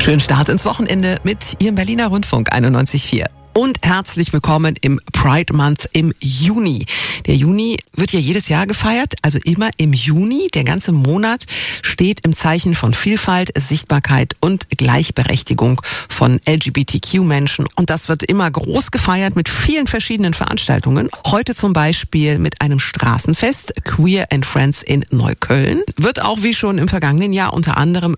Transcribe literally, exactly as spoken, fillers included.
Schönen Start ins Wochenende mit Ihrem Berliner Rundfunk einundneunzig Komma vier. Und herzlich willkommen im Pride Month im Juni. Der Juni wird ja jedes Jahr gefeiert, also immer im Juni. Der ganze Monat steht im Zeichen von Vielfalt, Sichtbarkeit und Gleichberechtigung von L G B T Q-Menschen. Und das wird immer groß gefeiert mit vielen verschiedenen Veranstaltungen. Heute zum Beispiel mit einem Straßenfest, Queer and Friends in Neukölln. Wird auch wie schon im vergangenen Jahr unter anderem